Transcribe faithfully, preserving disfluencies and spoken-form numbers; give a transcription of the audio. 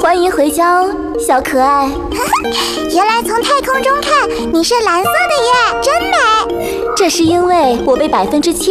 欢迎回家哦，小可爱。 原来从太空中看，你是蓝色的耶，真美。 这是因为我被百分之七